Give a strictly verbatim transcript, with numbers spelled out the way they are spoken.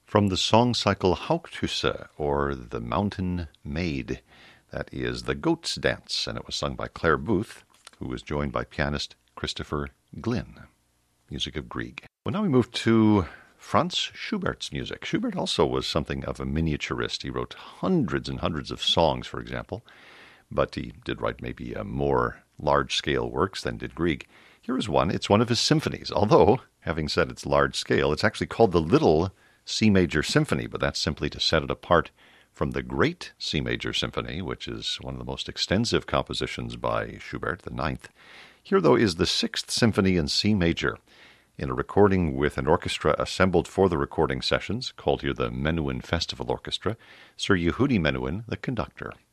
From the song cycle Haugtüsse, or The Mountain Maid. That is The Goat's Dance, and it was sung by Claire Booth, who was joined by pianist Christopher Glynn. Music of Grieg. Well, now we move to Franz Schubert's music. Schubert also was something of a miniaturist. He wrote hundreds and hundreds of songs, for example, but he did write maybe uh, more large-scale works than did Grieg. Here is one. It's one of his symphonies, although, having said it's large-scale, it's actually called the Little C Major Symphony, but that's simply to set it apart from the Great C Major Symphony, which is one of the most extensive compositions by Schubert, the ninth. Here, though, is the Sixth Symphony in C Major, in a recording with an orchestra assembled for the recording sessions, called here the Menuhin Festival Orchestra, Sir Yehudi Menuhin, the conductor.